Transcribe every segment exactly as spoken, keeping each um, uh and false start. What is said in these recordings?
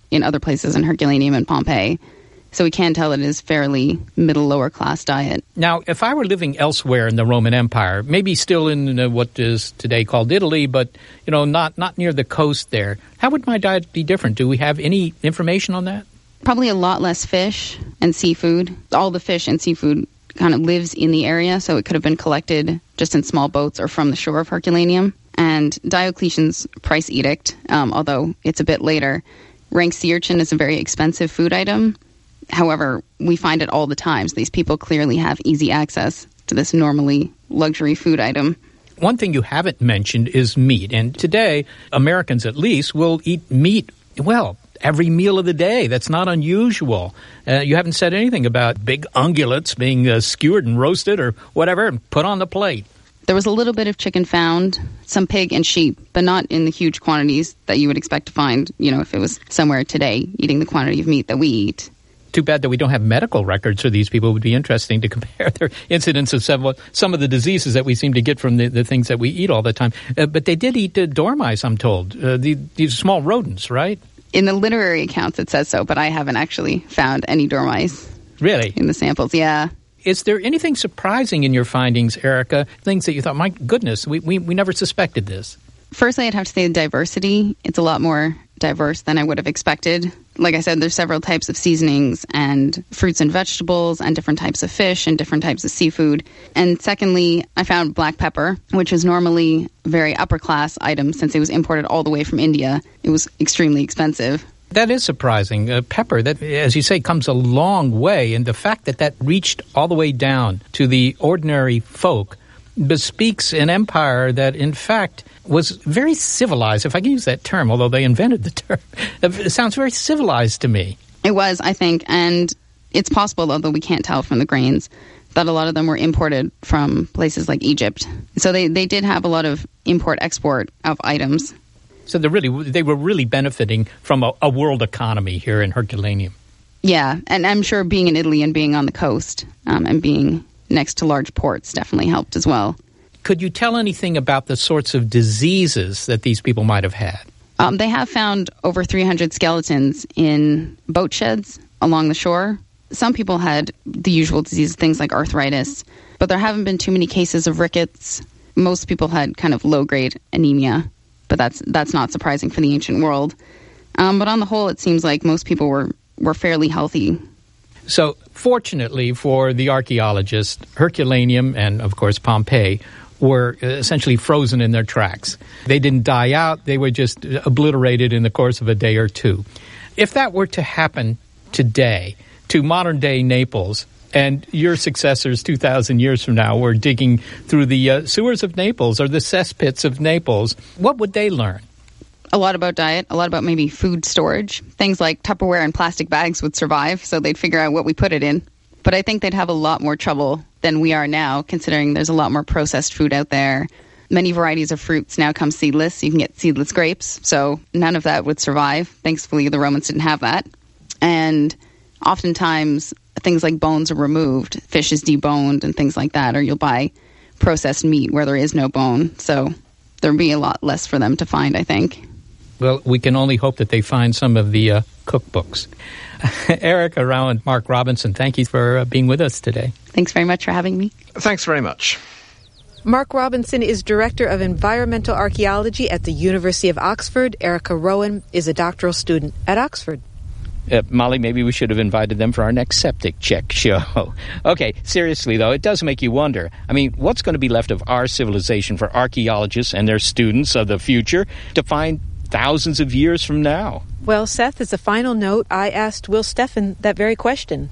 in other places in Herculaneum and Pompeii. So we can tell it is fairly middle-lower class diet. Now, if I were living elsewhere in the Roman Empire, maybe still in uh, what is today called Italy, but, you know, not, not near the coast there, how would my diet be different? Do we have any information on that? Probably a lot less fish and seafood. All the fish and seafood kind of lives in the area, so it could have been collected just in small boats or from the shore of Herculaneum. And Diocletian's price edict, um, although it's a bit later, ranks sea urchin as a very expensive food item. However, we find it all the time. So these people clearly have easy access to this normally luxury food item. One thing you haven't mentioned is meat. And today, Americans at least will eat meat, well, every meal of the day. That's not unusual. Uh, you haven't said anything about big ungulates being uh, skewered and roasted or whatever and put on the plate. There was a little bit of chicken found, some pig and sheep, but not in the huge quantities that you would expect to find, you know, if it was somewhere today eating the quantity of meat that we eat. Too bad that we don't have medical records for these people. It would be interesting to compare their incidence of some, some of the diseases that we seem to get from the, the things that we eat all the time. Uh, but they did eat uh, dormice, I'm told. Uh, the, these small rodents, right? In the literary accounts it says so, but I haven't actually found any dormice. Really? In the samples, yeah. Is there anything surprising in your findings, Erica? Things that you thought, my goodness, we, we, we never suspected this. Firstly, I'd have to say the diversity. It's a lot more diverse than I would have expected. Like I said, there's several types of seasonings and fruits and vegetables and different types of fish and different types of seafood. And secondly, I found black pepper, which is normally a very upper class item since it was imported all the way from India. It was extremely expensive. That is surprising. Uh, pepper, that, as you say, comes a long way. And the fact that that reached all the way down to the ordinary folk bespeaks an empire that, in fact, was very civilized, if I can use that term, although they invented the term. It sounds very civilized to me. It was, I think, and it's possible, although we can't tell from the grains, that a lot of them were imported from places like Egypt. So they, they did have a lot of import-export of items. So they really they were really benefiting from a, a world economy here in Herculaneum. Yeah, and I'm sure being in Italy and being on the coast um, and being next to large ports definitely helped as well. Could you tell anything about the sorts of diseases that these people might have had? Um, they have found over three hundred skeletons in boat sheds along the shore. Some people had the usual diseases, things like arthritis, but there haven't been too many cases of rickets. Most people had kind of low-grade anemia, but that's that's not surprising for the ancient world. Um, but on the whole, it seems like most people were, were fairly healthy. So, fortunately for the archaeologists, Herculaneum and, of course, Pompeii were essentially frozen in their tracks. They didn't die out. They were just obliterated in the course of a day or two. If that were to happen today to modern-day Naples, and your successors two thousand years from now were digging through the uh, sewers of Naples or the cesspits of Naples, what would they learn? A lot about diet, a lot about maybe food storage. Things like Tupperware and plastic bags would survive, so they'd figure out what we put it in. But I think they'd have a lot more trouble than we are now, considering there's a lot more processed food out there. Many varieties of fruits now come seedless. You can get seedless grapes, so none of that would survive. Thankfully, the Romans didn't have that. And oftentimes, things like bones are removed. Fish is deboned and things like that, or you'll buy processed meat where there is no bone. So there'd be a lot less for them to find, I think. Well, we can only hope that they find some of the uh, cookbooks. Erica Rao and Mark Robinson, thank you for uh, being with us today. Thanks very much for having me. Thanks very much. Mark Robinson is Director of Environmental Archaeology at the University of Oxford. Erica Rowan is a doctoral student at Oxford. Uh, Molly, maybe we should have invited them for our next septic check show. Okay, seriously, though, it does make you wonder. I mean, what's going to be left of our civilization for archaeologists and their students of the future to find thousands of years from now? Well, Seth, as a final note, I asked Will Steffen that very question.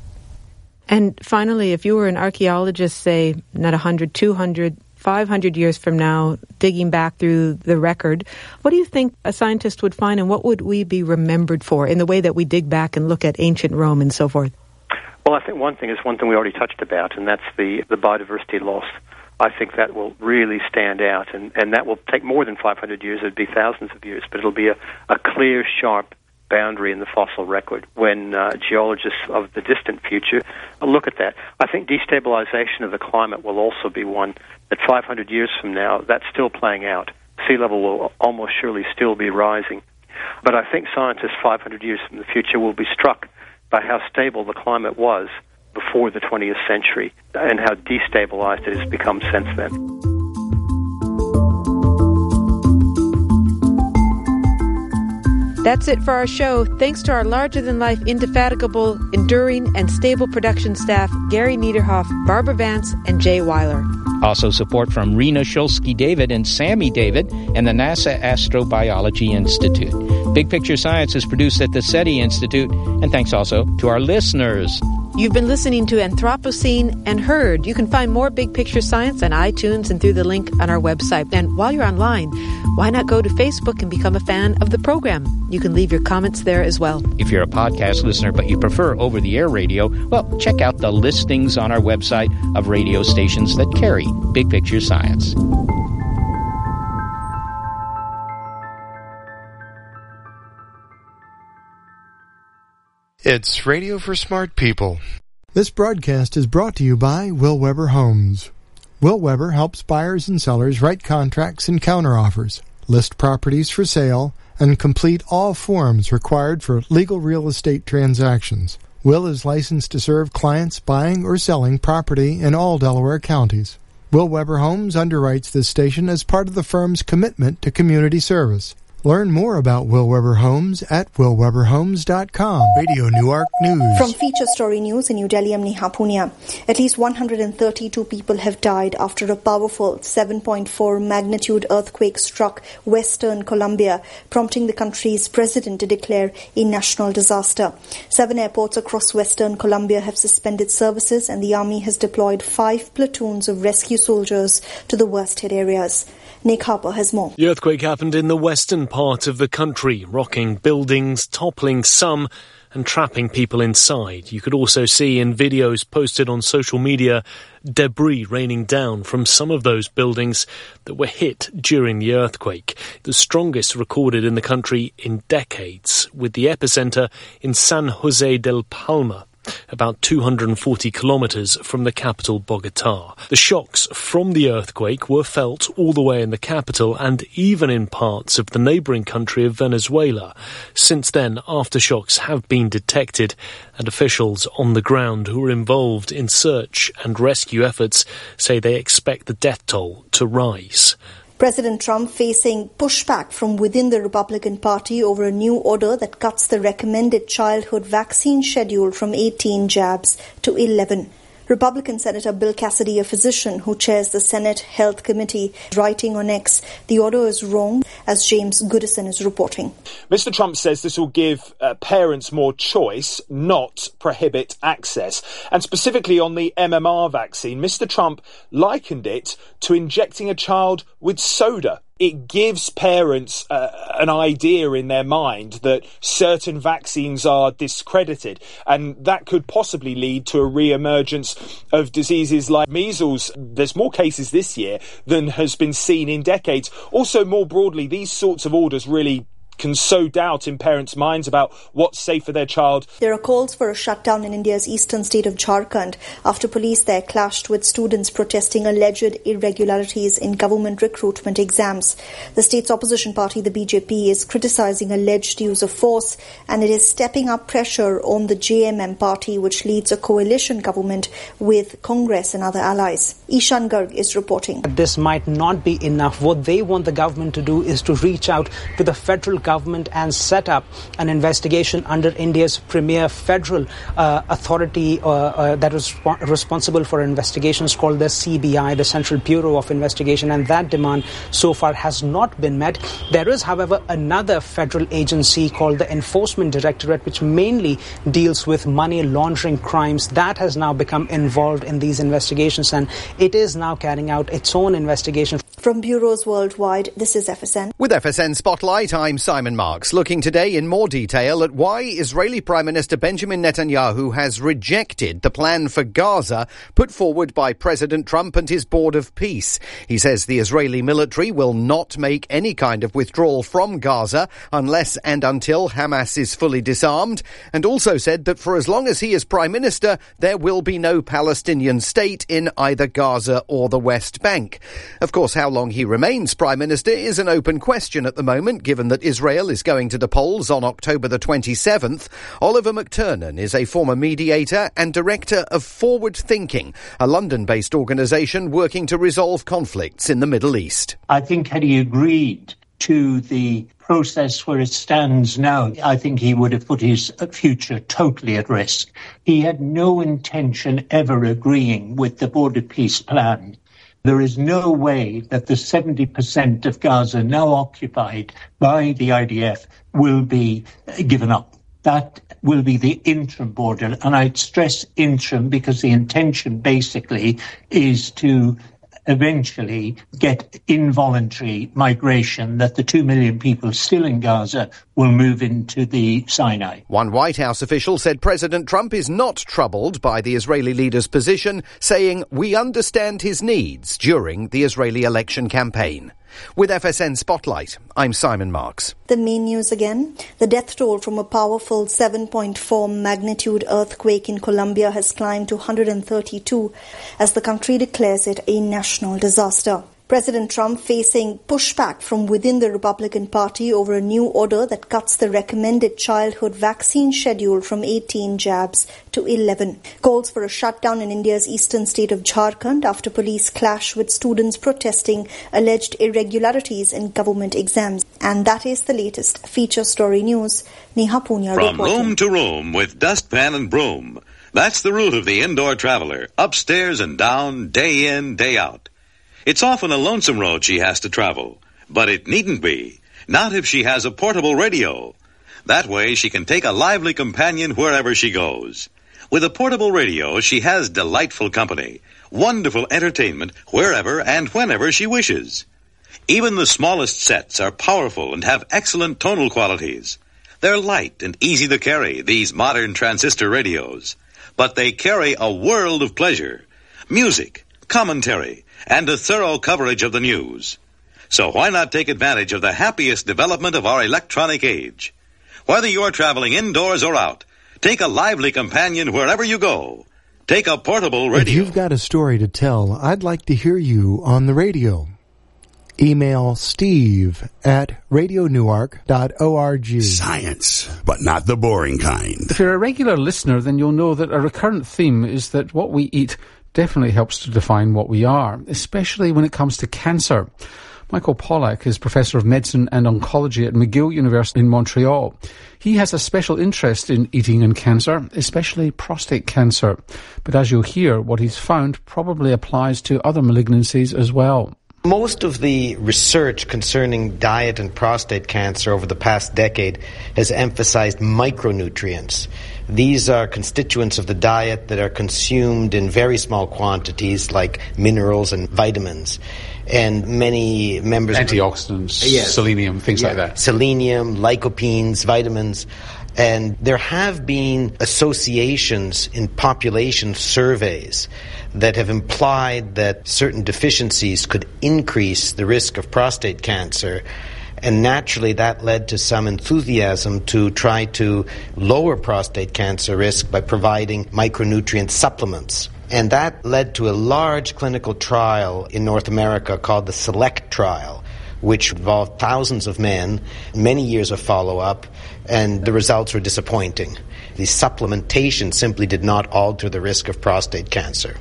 And finally, if you were an archaeologist, say, not one hundred, two hundred, five hundred years from now, digging back through the record, what do you think a scientist would find, and what would we be remembered for in the way that we dig back and look at ancient Rome and so forth? Well, I think one thing is one thing we already touched about, and that's the, the biodiversity loss. I think that will really stand out, and, and that will take more than five hundred years. It would be thousands of years, but it'll be a, a clear, sharp boundary in the fossil record when uh, geologists of the distant future look at that. I think destabilization of the climate will also be one that five hundred years from now, that's still playing out. Sea level will almost surely still be rising. But I think scientists five hundred years in the future will be struck by how stable the climate was before the twentieth century and how destabilized it has become since then. That's it for our show. Thanks to our larger-than-life, indefatigable, enduring, and stable production staff, Gary Niederhoff, Barbara Vance, and Jay Weiler. Also support from Rena Shulsky-David and Sammy David and the NASA Astrobiology Institute. Big Picture Science is produced at the SETI Institute, and thanks also to our listeners. You've been listening to Anthropocene and Heard. You can find more Big Picture Science on iTunes and through the link on our website. And while you're online, why not go to Facebook and become a fan of the program? You can leave your comments there as well. If you're a podcast listener but you prefer over-the-air radio, well, check out the listings on our website of radio stations that carry Big Picture Science. It's Radio for Smart People. This broadcast is brought to you by Will Weber Homes. Will Weber helps buyers and sellers write contracts and counteroffers, list properties for sale, and complete all forms required for legal real estate transactions. Will is licensed to serve clients buying or selling property in all Delaware counties. Will Weber Homes underwrites this station as part of the firm's commitment to community service. Learn more about Will Weber Homes at will weber homes dot com. Radio Newark News. From Feature Story News in New Delhi, I'm Neha Punia. At least one hundred thirty-two people have died after a powerful seven point four magnitude earthquake struck western Colombia, prompting the country's president to declare a national disaster. Seven airports across western Colombia have suspended services, and the army has deployed five platoons of rescue soldiers to the worst-hit areas. Nick Harper has more. The earthquake happened in the western part of the country, rocking buildings, toppling some and trapping people inside. You could also see in videos posted on social media debris raining down from some of those buildings that were hit during the earthquake, the strongest recorded in the country in decades, with the epicenter in San Jose del Palma, about two hundred forty kilometres from the capital, Bogotá. The shocks from the earthquake were felt all the way in the capital and even in parts of the neighbouring country of Venezuela. Since then, aftershocks have been detected, and officials on the ground who are involved in search and rescue efforts say they expect the death toll to rise. President Trump facing pushback from within the Republican Party over a new order that cuts the recommended childhood vaccine schedule from eighteen jabs to eleven. Republican Senator Bill Cassidy, a physician who chairs the Senate Health Committee, writing on X, the order is wrong, as James Goodison is reporting. Mister Trump says this will give uh, parents more choice, not prohibit access. And specifically on the M M R vaccine, Mister Trump likened it to injecting a child with soda. It gives parents uh, an idea in their mind that certain vaccines are discredited, and that could possibly lead to a re-emergence of diseases like measles. There's more cases this year than has been seen in decades. Also, more broadly, these sorts of orders really can sow doubt in parents' minds about what's safe for their child. There are calls for a shutdown in India's eastern state of Jharkhand after police there clashed with students protesting alleged irregularities in government recruitment exams. The state's opposition party, the B J P, is criticizing alleged use of force, and it is stepping up pressure on the J M M party, which leads a coalition government with Congress and other allies. Ishan Garg is reporting. This might not be enough. What they want the government to do is to reach out to the federal government and set up an investigation under India's premier federal uh, authority uh, uh, that is sp- responsible for investigations, called the C B I, the Central Bureau of Investigation, and that demand so far has not been met. There is, however, another federal agency called the Enforcement Directorate, which mainly deals with money laundering crimes. That has now become involved in these investigations, and it is now carrying out its own investigation. From bureaus worldwide, this is F S N. With F S N Spotlight, I'm Simon Marks, looking today in more detail at why Israeli Prime Minister Benjamin Netanyahu has rejected the plan for Gaza put forward by President Trump and his Board of Peace. He says the Israeli military will not make any kind of withdrawal from Gaza unless and until Hamas is fully disarmed, and also said that for as long as he is Prime Minister, there will be no Palestinian state in either Gaza or the West Bank. Of course, how long he remains Prime Minister is an open question at the moment, given that Israel is going to the polls on October the twenty-seventh. Oliver McTurnan is a former mediator and director of Forward Thinking, a London-based organisation working to resolve conflicts in the Middle East. I think had he agreed to the process where it stands now, I think he would have put his future totally at risk. He had no intention ever agreeing with the border peace plan. There is no way that the seventy percent of Gaza now occupied by the I D F will be given up. That will be the interim border, and I'd stress interim because the intention basically is to eventually get involuntary migration, that the two million people still in Gaza will move into the Sinai. One White House official said President Trump is not troubled by the Israeli leader's position, saying, "We understand his needs," during the Israeli election campaign. With F S N Spotlight, I'm Simon Marks. The main news again. The death toll from a powerful seven point four magnitude earthquake in Colombia has climbed to one hundred thirty-two as the country declares it a national disaster. President Trump facing pushback from within the Republican Party over a new order that cuts the recommended childhood vaccine schedule from eighteen jabs to eleven. Calls for a shutdown in India's eastern state of Jharkhand after police clash with students protesting alleged irregularities in government exams. And that is the latest feature story news. Neha Punya From reporting. room to room with dustpan and broom. That's the route of the indoor traveler, upstairs and down, day in, day out. It's often a lonesome road she has to travel, but it needn't be. Not if she has a portable radio. That way she can take a lively companion wherever she goes. With a portable radio, she has delightful company, wonderful entertainment wherever and whenever she wishes. Even the smallest sets are powerful and have excellent tonal qualities. They're light and easy to carry, these modern transistor radios. But they carry a world of pleasure, music, commentary, and a thorough coverage of the news. So why not take advantage of the happiest development of our electronic age? Whether you're traveling indoors or out, take a lively companion wherever you go. Take a portable radio. If you've got a story to tell, I'd like to hear you on the radio. Email steve at radio newark dot org. Science, but not the boring kind. If you're a regular listener, then you'll know that a recurrent theme is that what we eat definitely helps to define what we are, especially when it comes to cancer. Michael Pollack is Professor of Medicine and Oncology at McGill University in Montreal. He has a special interest in eating and cancer, especially prostate cancer. But as you'll hear, what he's found probably applies to other malignancies as well. Most of the research concerning diet and prostate cancer over the past decade has emphasized micronutrients. These are constituents of the diet that are consumed in very small quantities, like minerals and vitamins. And many members... Antioxidants, of, yes, selenium, things yeah, like that. Selenium, lycopenes, vitamins. And there have been associations in population surveys that have implied that certain deficiencies could increase the risk of prostate cancer. And naturally, that led to some enthusiasm to try to lower prostate cancer risk by providing micronutrient supplements. And that led to a large clinical trial in North America called the SELECT trial, which involved thousands of men, many years of follow-up, and the results were disappointing. The supplementation simply did not alter the risk of prostate cancer.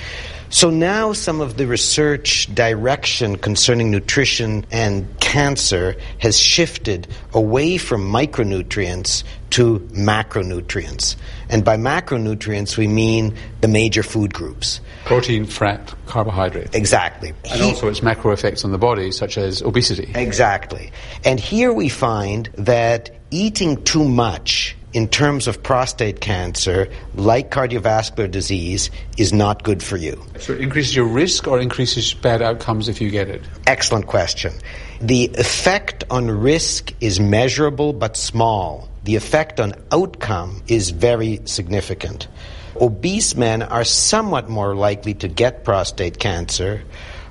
So now some of the research direction concerning nutrition and cancer has shifted away from micronutrients to macronutrients. And by macronutrients, we mean the major food groups. Protein, fat, carbohydrate. Exactly. And also its macro effects on the body, such as obesity. Exactly. And here we find that eating too much in terms of prostate cancer, like cardiovascular disease, is not good for you. So it increases your risk or increases bad outcomes if you get it? Excellent question. The effect on risk is measurable but small. The effect on outcome is very significant. Obese men are somewhat more likely to get prostate cancer,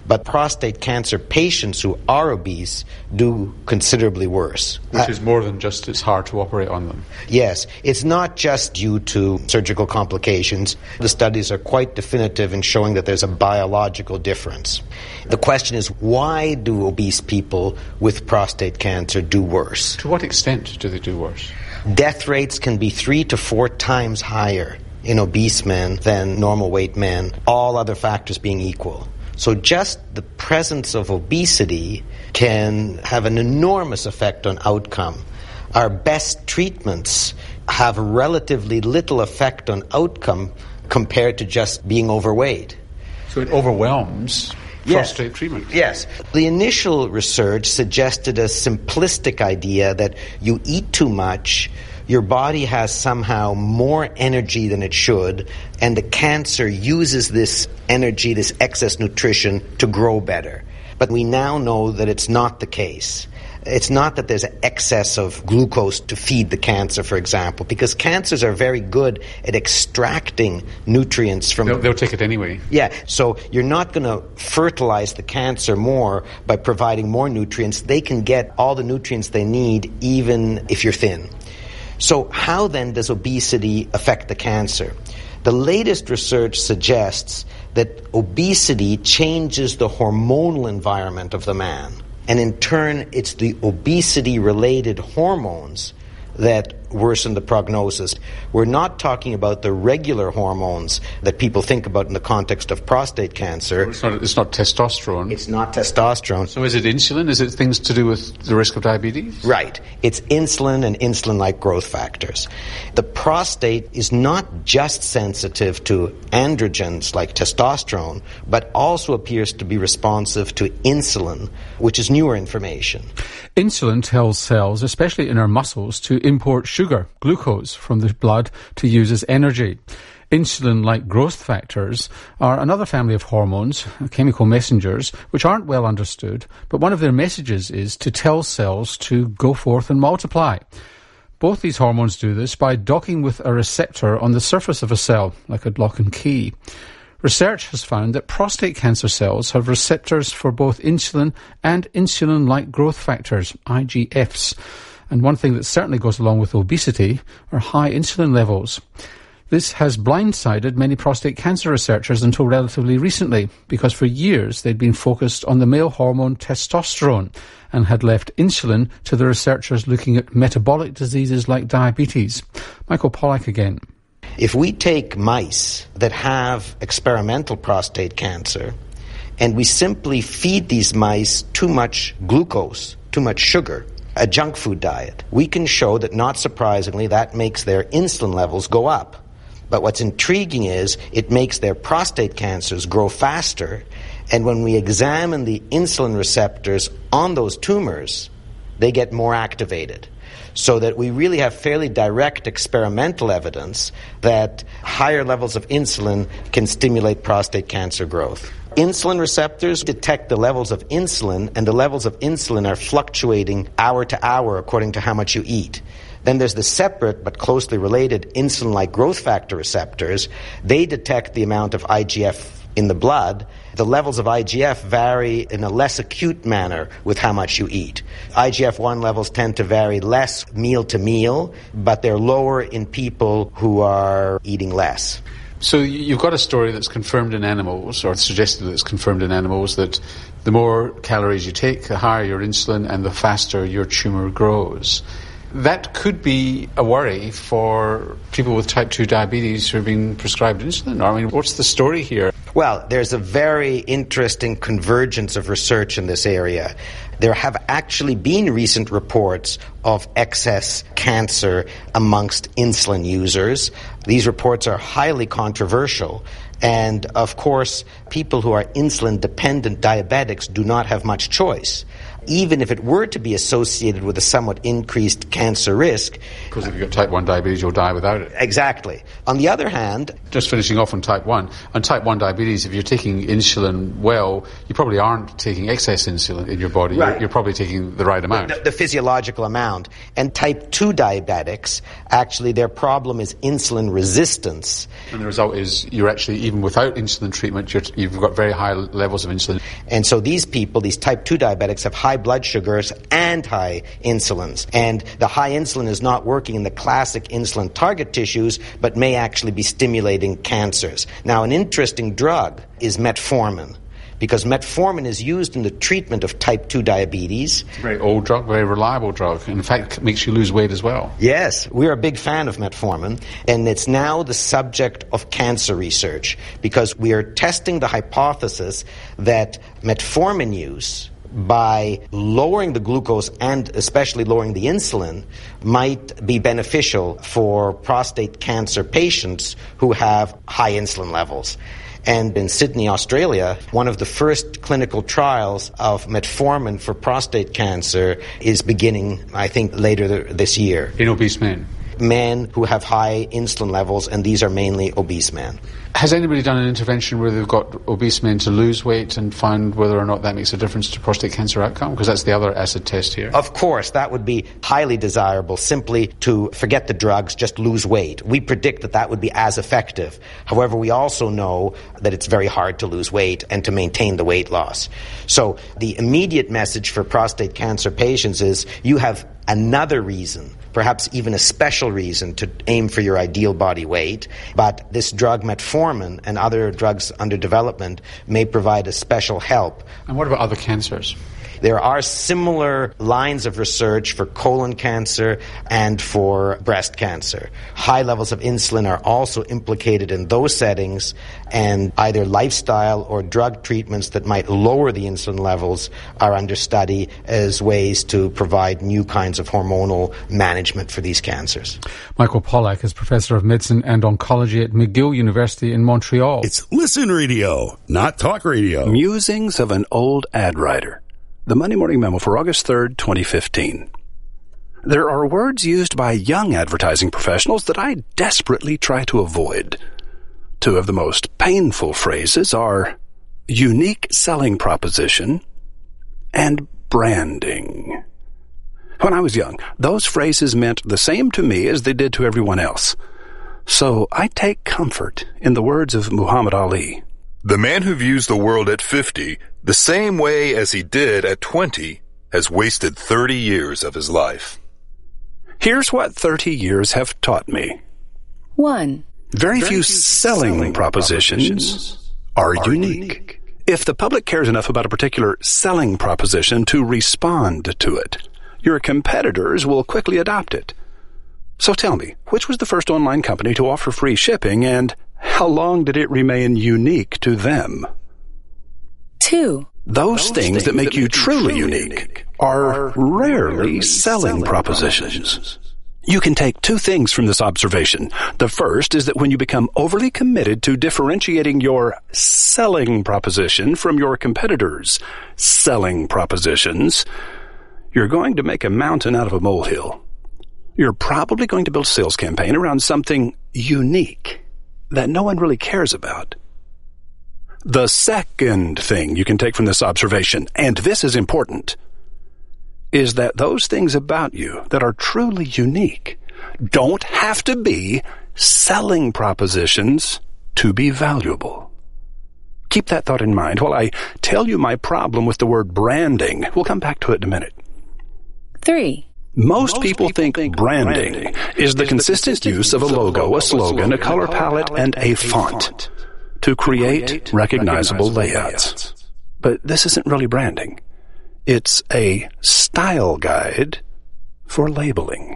But prostate cancer patients who are obese do considerably worse. Which Uh, is more than just it's hard to operate on them. Yes, it's not just due to surgical complications. The studies are quite definitive in showing that there's a biological difference. The question is, why do obese people with prostate cancer do worse? To what extent do they do worse? Death rates can be three to four times higher in obese men than normal weight men, all other factors being equal. So just the presence of obesity can have an enormous effect on outcome. Our best treatments have relatively little effect on outcome compared to just being overweight. So it overwhelms prostate treatment. Yes. The initial research suggested a simplistic idea that you eat too much, your body has somehow more energy than it should, and the cancer uses this energy, this excess nutrition, to grow better. But we now know that it's not the case. It's not that there's an excess of glucose to feed the cancer, for example, because cancers are very good at extracting nutrients from... They'll, they'll take it anyway. Yeah, so you're not going to fertilize the cancer more by providing more nutrients. They can get all the nutrients they need even if you're thin. So how then does obesity affect the cancer? The latest research suggests that obesity changes the hormonal environment of the man. And in turn, it's the obesity-related hormones that worsen the prognosis. We're not talking about the regular hormones that people think about in the context of prostate cancer. It's not, it's not testosterone. It's not testosterone. So is it insulin? Is it things to do with the risk of diabetes? Right. It's insulin and insulin-like growth factors. The prostate is not just sensitive to androgens like testosterone, but also appears to be responsive to insulin, which is newer information. Insulin tells cells, especially in our muscles, to import sugar, glucose, from the blood to use as energy. Insulin-like growth factors are another family of hormones, chemical messengers, which aren't well understood, but one of their messages is to tell cells to go forth and multiply. Both these hormones do this by docking with a receptor on the surface of a cell, like a lock and key. Research has found that prostate cancer cells have receptors for both insulin and insulin-like growth factors, I G Fs. And one thing that certainly goes along with obesity are high insulin levels. This has blindsided many prostate cancer researchers until relatively recently, because for years they'd been focused on the male hormone testosterone and had left insulin to the researchers looking at metabolic diseases like diabetes. Michael Pollack again. If we take mice that have experimental prostate cancer and we simply feed these mice too much glucose, too much sugar, a junk food diet, we can show that, not surprisingly, that makes their insulin levels go up. But what's intriguing is it makes their prostate cancers grow faster, and when we examine the insulin receptors on those tumors, they get more activated. So that we really have fairly direct experimental evidence that higher levels of insulin can stimulate prostate cancer growth. Insulin receptors detect the levels of insulin, and the levels of insulin are fluctuating hour to hour according to how much you eat. Then there's the separate but closely related insulin-like growth factor receptors. They detect the amount of I G F in the blood. The levels of I G F vary in a less acute manner with how much you eat. I G F one levels tend to vary less meal to meal, but they're lower in people who are eating less. So you've got a story that's confirmed in animals, or suggested that it's confirmed in animals, that the more calories you take, the higher your insulin and the faster your tumour grows. That could be a worry for people with type two diabetes who are being prescribed insulin. I mean, what's the story here? Well, there's a very interesting convergence of research in this area. There have actually been recent reports of excess cancer amongst insulin users. These reports are highly controversial. And, of course, people who are insulin-dependent diabetics do not have much choice. even if it were to be associated with a somewhat increased cancer risk. Because if you've got type one diabetes, you'll die without it. Exactly. On the other hand... Just finishing off on type one. On type one diabetes, if you're taking insulin well, you probably aren't taking excess insulin in your body. Right. You're, you're probably taking the right amount. The, the physiological amount. And type two diabetics, actually their problem is insulin resistance. And the result is you're actually, even without insulin treatment, you're, you've got very high levels of insulin. And so these people, these type two diabetics, have high blood sugars and high insulins. And the high insulin is not working in the classic insulin target tissues, but may actually be stimulating cancers. Now, an interesting drug is metformin, because metformin is used in the treatment of type two diabetes. It's a very old drug, very reliable drug. In fact, it makes you lose weight as well. Yes, we're a big fan of metformin, and it's now the subject of cancer research, because we are testing the hypothesis that metformin use, by lowering the glucose and especially lowering the insulin, might be beneficial for prostate cancer patients who have high insulin levels. And in Sydney, Australia, one of the first clinical trials of metformin for prostate cancer is beginning, I think, later this year. In obese men? Men who have high insulin levels, and these are mainly obese men. Has anybody done an intervention where they've got obese men to lose weight and found whether or not that makes a difference to prostate cancer outcome? Because that's the other acid test here. Of course, that would be highly desirable, simply to forget the drugs, just lose weight. We predict that that would be as effective. However, we also know that it's very hard to lose weight and to maintain the weight loss. So the immediate message for prostate cancer patients is you have another reason, perhaps even a special reason, to aim for your ideal body weight. But this drug metformin and other drugs under development may provide a special help. And what about other cancers? There are similar lines of research for colon cancer and for breast cancer. High levels of insulin are also implicated in those settings, and either lifestyle or drug treatments that might lower the insulin levels are under study as ways to provide new kinds of hormonal management for these cancers. Michael Pollack is Professor of Medicine and Oncology at McGill University in Montreal. It's Listen Radio, not talk radio. Musings of an Old Ad Writer. The Monday Morning Memo for August third, twenty fifteen. There are words used by young advertising professionals that I desperately try to avoid. Two of the most painful phrases are unique selling proposition and branding. When I was young, those phrases meant the same to me as they did to everyone else. So I take comfort in the words of Muhammad Ali. The man who views the world at fifty the same way as he did at twenty has wasted thirty years of his life. Here's what thirty years have taught me. One. Very, Very few selling, selling propositions, propositions are, are unique. unique. If the public cares enough about a particular selling proposition to respond to it, your competitors will quickly adopt it. So tell me, which was the first online company to offer free shipping, and how long did it remain unique to them? Two. Those, Those things, things that make that you make truly unique, unique are, are rarely selling, selling propositions. propositions. You can take two things from this observation. The first is that when you become overly committed to differentiating your selling proposition from your competitors' selling propositions, you're going to make a mountain out of a molehill. You're probably going to build a sales campaign around something unique that no one really cares about. The second thing you can take from this observation, and this is important, is that those things about you that are truly unique don't have to be selling propositions to be valuable. Keep that thought in mind while I tell you my problem with the word branding. We'll come back to it in a minute. Three. Most, Most people, people think, think branding, branding is the is consistent the use of a logo, a slogan, a color palette, and a font to create recognizable layouts. But this isn't really branding. It's a style guide for labeling.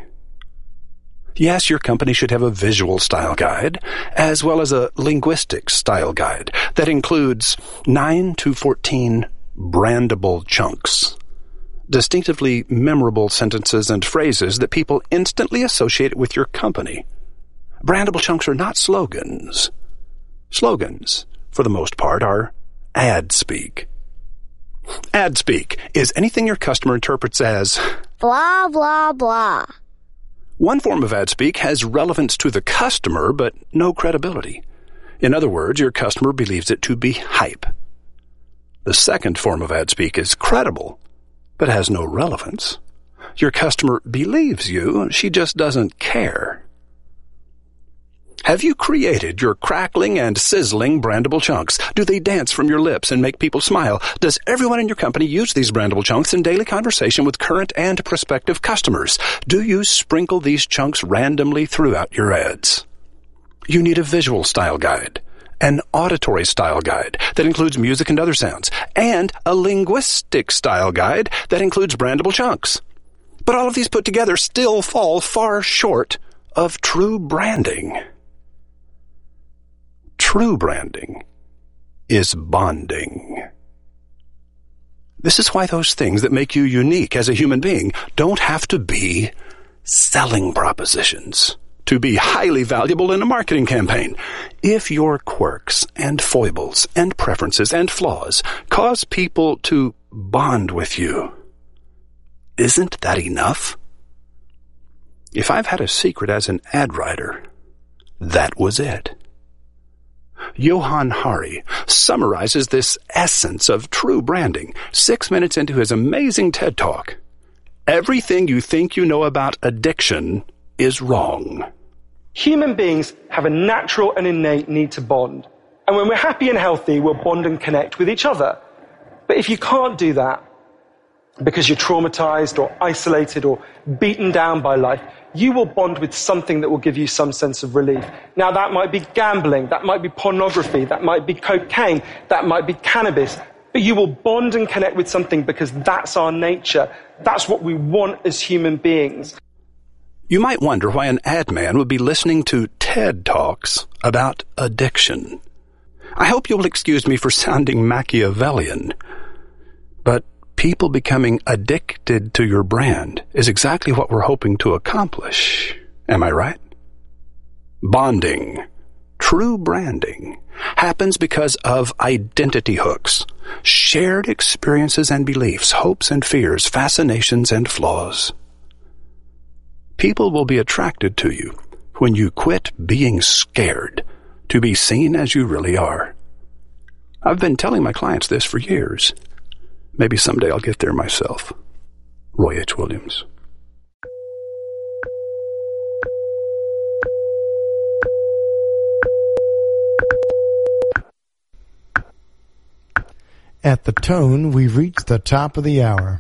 Yes, your company should have a visual style guide, as well as a linguistic style guide that includes nine to fourteen brandable chunks. Distinctively memorable sentences and phrases that people instantly associate with your company. Brandable chunks are not slogans. Slogans, for the most part, are ad speak. Ad speak is anything your customer interprets as blah, blah, blah. One form of ad speak has relevance to the customer, but no credibility. In other words, your customer believes it to be hype. The second form of ad speak is credible, but has no relevance. Your customer believes you, she just doesn't care. Have you created your crackling and sizzling brandable chunks? Do they dance from your lips and make people smile? Does everyone in your company use these brandable chunks in daily conversation with current and prospective customers? Do you sprinkle these chunks randomly throughout your ads? You need a visual style guide, an auditory style guide that includes music and other sounds, and a linguistic style guide that includes brandable chunks. But all of these put together still fall far short of true branding. True branding is bonding. This is why those things that make you unique as a human being don't have to be selling propositions to be highly valuable in a marketing campaign. If your quirks and foibles and preferences and flaws cause people to bond with you, isn't that enough? If I've had a secret as an ad writer, that was it. Johan Hari summarizes this essence of true branding six minutes into his amazing TED Talk. Everything you think you know about addiction is wrong. Human beings have a natural and innate need to bond. And when we're happy and healthy, we'll bond and connect with each other. But if you can't do that because you're traumatized or isolated or beaten down by life, you will bond with something that will give you some sense of relief. Now, that might be gambling, that might be pornography, that might be cocaine, that might be cannabis. But you will bond and connect with something because that's our nature. That's what we want as human beings. You might wonder why an ad man would be listening to TED Talks about addiction. I hope you'll excuse me for sounding Machiavellian, but people becoming addicted to your brand is exactly what we're hoping to accomplish. Am I right? Bonding, true branding, happens because of identity hooks, shared experiences and beliefs, hopes and fears, fascinations and flaws. People will be attracted to you when you quit being scared to be seen as you really are. I've been telling my clients this for years. Maybe someday I'll get there myself. Roy H. Williams. At the tone, we've reached the top of the hour.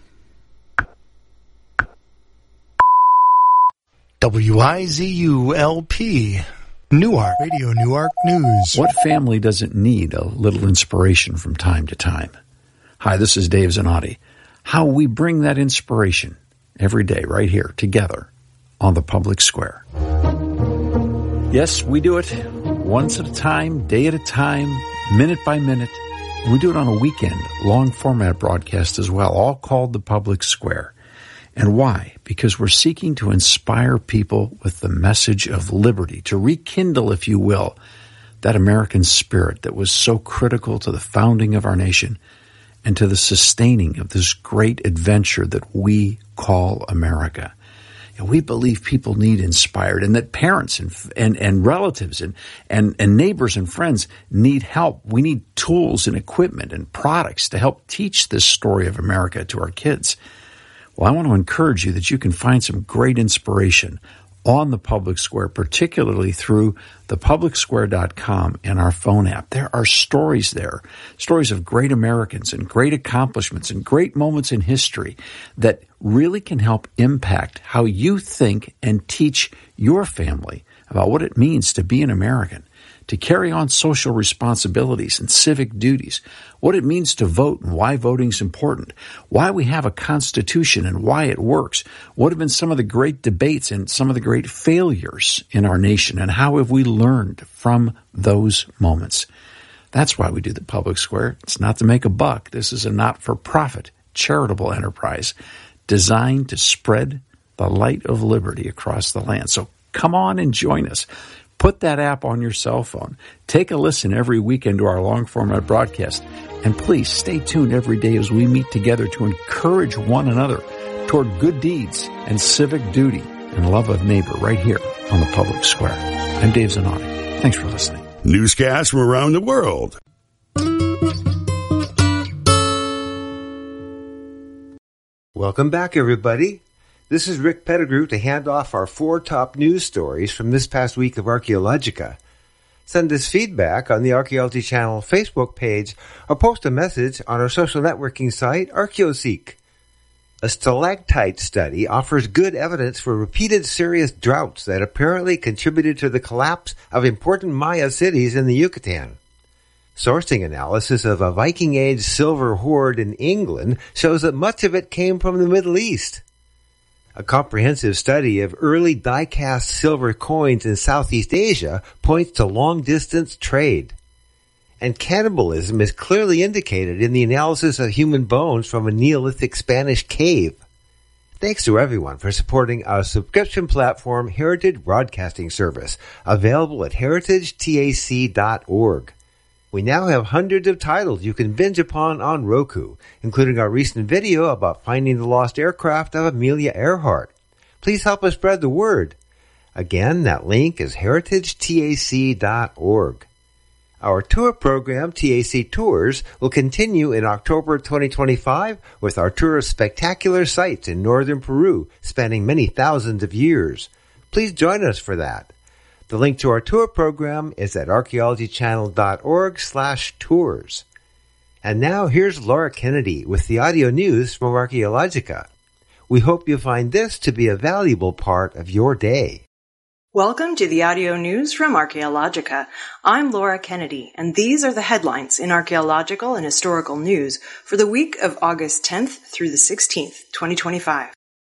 W I Z U L P, Newark, Radio Newark News. What family doesn't need a little inspiration from time to time? Hi, this is Dave Zanotti. How we bring that inspiration every day right here together on the public square. Yes, we do it once at a time, day at a time, minute by minute. We do it on a weekend, long format broadcast as well, all called the public square. And why? Because we're seeking to inspire people with the message of liberty, to rekindle, if you will, that American spirit that was so critical to the founding of our nation and to the sustaining of this great adventure that we call America. And we believe people need inspired, and that parents and and, and relatives and, and, and neighbors and friends need help. We need tools and equipment and products to help teach this story of America to our kids. Well, I want to encourage you that you can find some great inspiration on the Public Square, particularly through the public square dot com and our phone app. There are stories there, stories of great Americans and great accomplishments and great moments in history that really can help impact how you think and teach your family about what it means to be an American, to carry on social responsibilities and civic duties, what it means to vote and why voting is important, why we have a constitution and why it works, what have been some of the great debates and some of the great failures in our nation, and how have we learned from those moments. That's why we do the Public Square. It's not to make a buck. This is a not-for-profit charitable enterprise designed to spread the light of liberty across the land. So come on and join us. Put that app on your cell phone. Take a listen every weekend to our long-format broadcast. And please stay tuned every day as we meet together to encourage one another toward good deeds and civic duty and love of neighbor right here on the Public Square. I'm Dave Zanotti. Thanks for listening. Newscasts from around the world. Welcome back, everybody. This is Rick Pettigrew to hand off our four top news stories from this past week of Archaeologica. Send us feedback on the Archaeology Channel Facebook page or post a message on our social networking site, ArchaeoSeek. A stalactite study offers good evidence for repeated serious droughts that apparently contributed to the collapse of important Maya cities in the Yucatan. Sourcing analysis of a Viking Age silver hoard in England shows that much of it came from the Middle East. A comprehensive study of early die-cast silver coins in Southeast Asia points to long-distance trade. And cannibalism is clearly indicated in the analysis of human bones from a Neolithic Spanish cave. Thanks to everyone for supporting our subscription platform, Heritage Broadcasting Service, available at heritage tac dot org. We now have hundreds of titles you can binge upon on Roku, including our recent video about finding the lost aircraft of Amelia Earhart. Please help us spread the word. Again, that link is heritage tac dot org. Our tour program, T A C Tours, will continue in October twenty twenty-five with our tour of spectacular sites in northern Peru, spanning many thousands of years. Please join us for that. The link to our tour program is at archaeology channel dot org slash tours. And now here's Laura Kennedy with the audio news from Archaeologica. We hope you find this to be a valuable part of your day. Welcome to the audio news from Archaeologica. I'm Laura Kennedy, and these are the headlines in archaeological and historical news for the week of August tenth through the sixteenth, twenty twenty-five.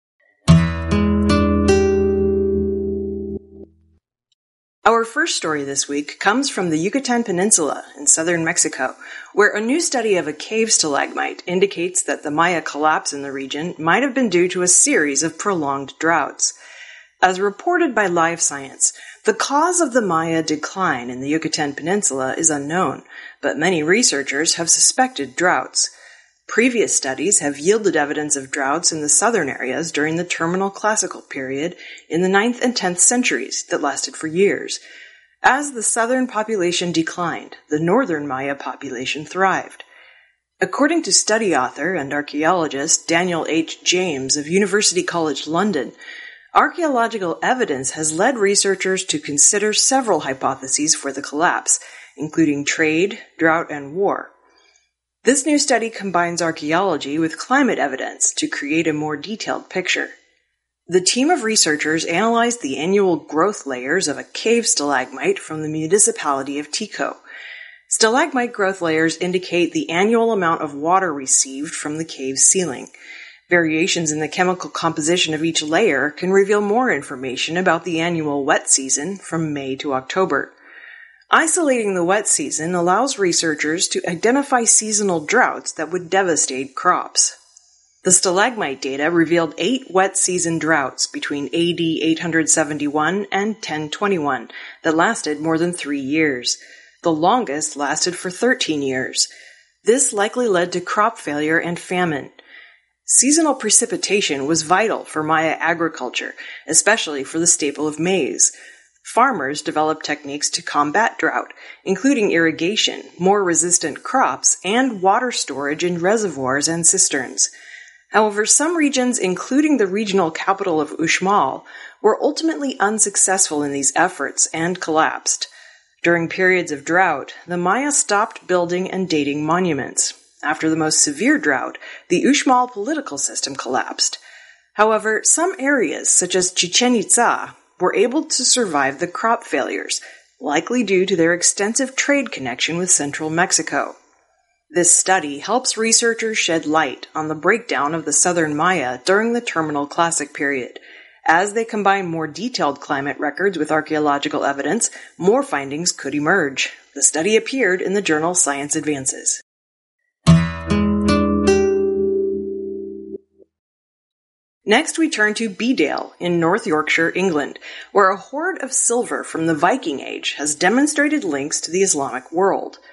Our first story this week comes from the Yucatan Peninsula in southern Mexico, where a new study of a cave stalagmite indicates that the Maya collapse in the region might have been due to a series of prolonged droughts. As reported by Live Science, the cause of the Maya decline in the Yucatan Peninsula is unknown, but many researchers have suspected droughts. Previous studies have yielded evidence of droughts in the southern areas during the terminal classical period in the ninth and tenth centuries that lasted for years. As the southern population declined, the northern Maya population thrived. According to study author and archaeologist Daniel H. James of University College London, archaeological evidence has led researchers to consider several hypotheses for the collapse, including trade, drought, and war. This new study combines archaeology with climate evidence to create a more detailed picture. The team of researchers analyzed the annual growth layers of a cave stalagmite from the municipality of Tico. Stalagmite growth layers indicate the annual amount of water received from the cave's ceiling. Variations in the chemical composition of each layer can reveal more information about the annual wet season from May to October. Isolating the wet season allows researchers to identify seasonal droughts that would devastate crops. The stalagmite data revealed eight wet season droughts between A D eight seventy-one and ten twenty-one that lasted more than three years. The longest lasted for thirteen years. This likely led to crop failure and famine. Seasonal precipitation was vital for Maya agriculture, especially for the staple of maize. Farmers developed techniques to combat drought, including irrigation, more resistant crops, and water storage in reservoirs and cisterns. However, some regions, including the regional capital of Uxmal, were ultimately unsuccessful in these efforts and collapsed. During periods of drought, the Maya stopped building and dating monuments. After the most severe drought, the Uxmal political system collapsed. However, some areas, such as Chichen Itza, were able to survive the crop failures, likely due to their extensive trade connection with central Mexico. This study helps researchers shed light on the breakdown of the southern Maya during the terminal classic period. As they combine more detailed climate records with archaeological evidence, more findings could emerge. The study appeared in the journal Science Advances. Next, we turn to Bedale in North Yorkshire, England, where a hoard of silver from the Viking Age has demonstrated links to the Islamic world.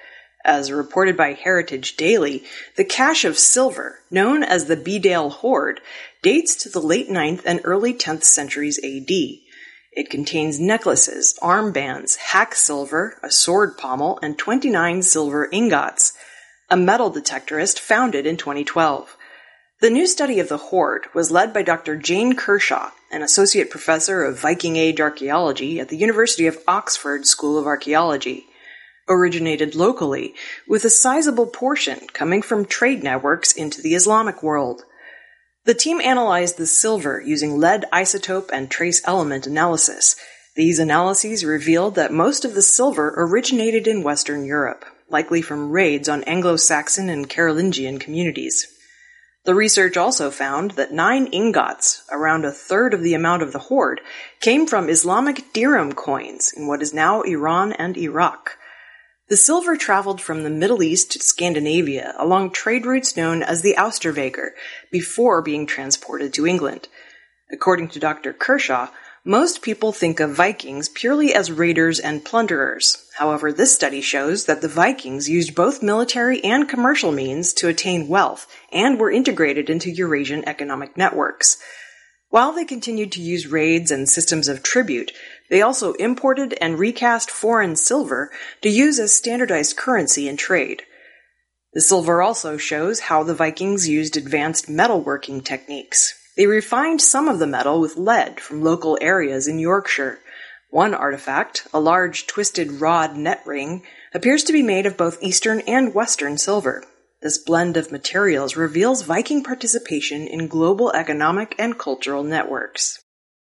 As reported by Heritage Daily, the cache of silver, known as the Bedale Hoard, dates to the late ninth and early tenth centuries A D. It contains necklaces, armbands, hack silver, a sword pommel, and twenty-nine silver ingots. A metal detectorist found it in twenty twelve. The new study of the hoard was led by Doctor Jane Kershaw, an associate professor of Viking Age archaeology at the University of Oxford School of Archaeology. Originated locally, with a sizable portion coming from trade networks into the Islamic world. The team analyzed the silver using lead isotope and trace element analysis. These analyses revealed that most of the silver originated in Western Europe, likely from raids on Anglo-Saxon and Carolingian communities. The research also found that nine ingots, around a third of the amount of the hoard, came from Islamic dirham coins in what is now Iran and Iraq. The silver traveled from the Middle East to Scandinavia along trade routes known as the Austerwege before being transported to England. According to Doctor Kershaw, most people think of Vikings purely as raiders and plunderers. However, this study shows that the Vikings used both military and commercial means to attain wealth and were integrated into Eurasian economic networks. While they continued to use raids and systems of tribute, they also imported and recast foreign silver to use as standardized currency in trade. The silver also shows how the Vikings used advanced metalworking techniques. They refined some of the metal with lead from local areas in Yorkshire. One artifact, a large twisted rod net ring, appears to be made of both Eastern and Western silver. This blend of materials reveals Viking participation in global economic and cultural networks.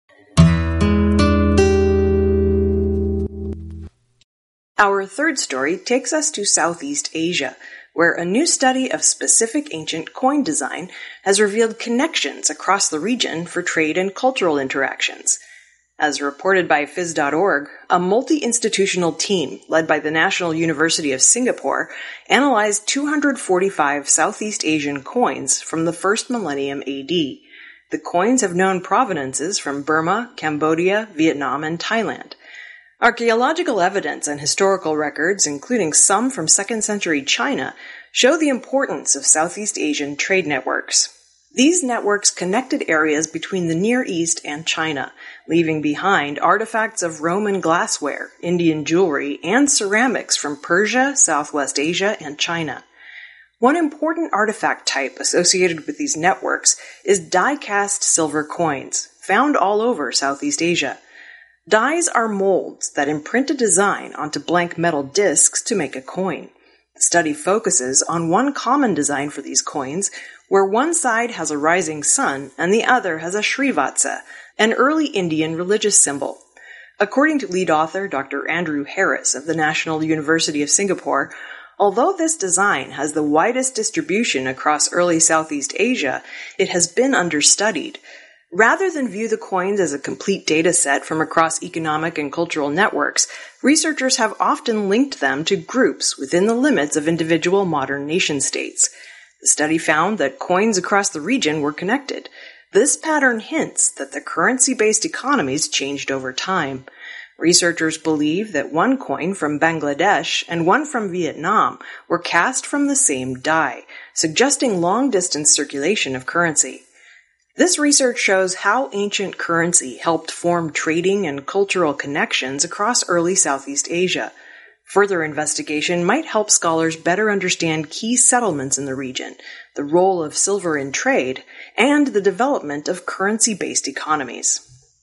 Our third story takes us to Southeast Asia, where a new study of specific ancient coin design has revealed connections across the region for trade and cultural interactions. As reported by Phys dot org, a multi-institutional team led by the National University of Singapore analyzed two hundred forty-five Southeast Asian coins from the first millennium A D. The coins have known provenances from Burma, Cambodia, Vietnam, and Thailand. Archaeological evidence and historical records, including some from second century China, show the importance of Southeast Asian trade networks. These networks connected areas between the Near East and China, leaving behind artifacts of Roman glassware, Indian jewelry, and ceramics from Persia, Southwest Asia, and China. One important artifact type associated with these networks is die-cast silver coins, found all over Southeast Asia. Dies are molds that imprint a design onto blank metal discs to make a coin. The study focuses on one common design for these coins, where one side has a rising sun and the other has a Srivatsa, an early Indian religious symbol. According to lead author Doctor Andrew Harris of the National University of Singapore, although this design has the widest distribution across early Southeast Asia, it has been understudied. Rather than view the coins as a complete data set from across economic and cultural networks, researchers have often linked them to groups within the limits of individual modern nation-states. The study found that coins across the region were connected. This pattern hints that the currency-based economies changed over time. Researchers believe that one coin from Bangladesh and one from Vietnam were cast from the same die, suggesting long-distance circulation of currency. This research shows how ancient currency helped form trading and cultural connections across early Southeast Asia. Further investigation might help scholars better understand key settlements in the region, the role of silver in trade, and the development of currency-based economies.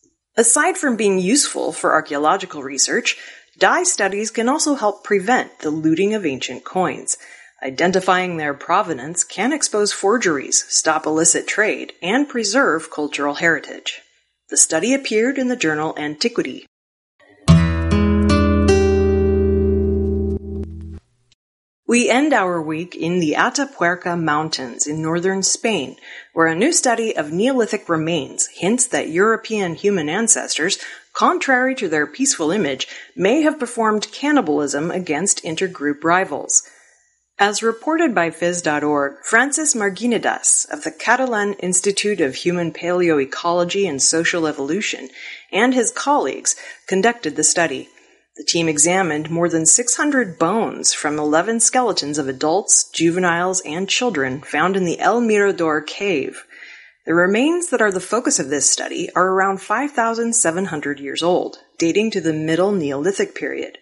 Aside from being useful for archaeological research, die studies can also help prevent the looting of ancient coins. Identifying their provenance can expose forgeries, stop illicit trade, and preserve cultural heritage. The study appeared in the journal Antiquity. We end our week in the Atapuerca Mountains in northern Spain, where a new study of Neolithic remains hints that European human ancestors, contrary to their peaceful image, may have performed cannibalism against intergroup rivals. As reported by Phys dot org, Francis Marginidas of the Catalan Institute of Human Paleoecology and Social Evolution and his colleagues conducted the study. The team examined more than six hundred bones from eleven skeletons of adults, juveniles, and children found in the El Mirador cave. The remains that are the focus of this study are around five thousand seven hundred years old, dating to the Middle Neolithic period.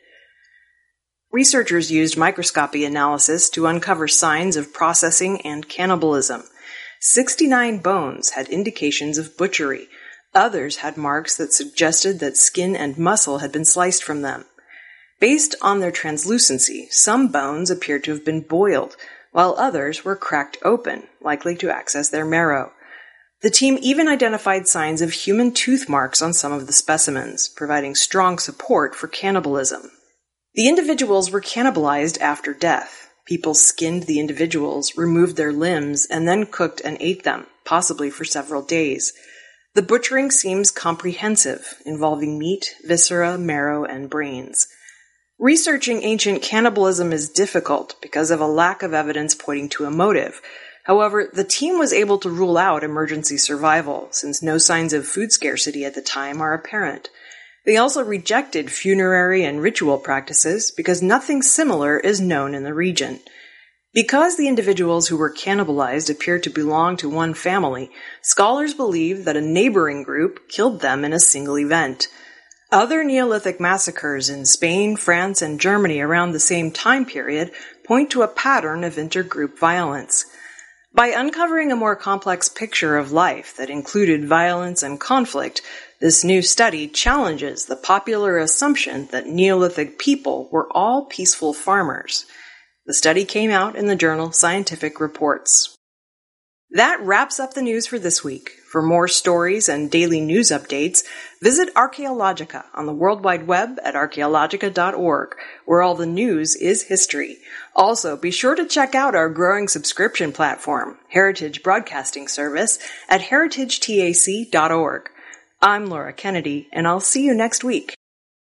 Researchers used microscopy analysis to uncover signs of processing and cannibalism. sixty-nine bones had indications of butchery. Others had marks that suggested that skin and muscle had been sliced from them. Based on their translucency, some bones appeared to have been boiled, while others were cracked open, likely to access their marrow. The team even identified signs of human tooth marks on some of the specimens, providing strong support for cannibalism. The individuals were cannibalized after death. People skinned the individuals, removed their limbs, and then cooked and ate them, possibly for several days. The butchering seems comprehensive, involving meat, viscera, marrow, and brains. Researching ancient cannibalism is difficult because of a lack of evidence pointing to a motive. However, the team was able to rule out emergency survival, since no signs of food scarcity at the time are apparent. They also rejected funerary and ritual practices because nothing similar is known in the region. Because the individuals who were cannibalized appeared to belong to one family, scholars believe that a neighboring group killed them in a single event. Other Neolithic massacres in Spain, France, and Germany around the same time period point to a pattern of intergroup violence. By uncovering a more complex picture of life that included violence and conflict, this new study challenges the popular assumption that Neolithic people were all peaceful farmers. The study came out in the journal Scientific Reports. That wraps up the news for this week. For more stories and daily news updates, visit Archaeologica on the World Wide Web at archaeologica dot org, where all the news is history. Also, be sure to check out our growing subscription platform, Heritage Broadcasting Service, at heritage tac dot org. I'm Laura Kennedy, and I'll see you next week.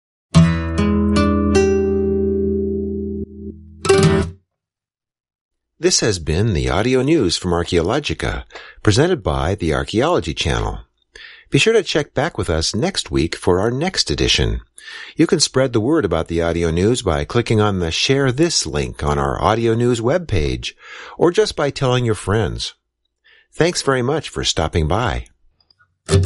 This has been the audio news from Archaeologica, presented by the Archaeology Channel. Be sure to check back with us next week for our next edition. You can spread the word about the audio news by clicking on the Share This link on our audio news webpage, or just by telling your friends. Thanks very much for stopping by.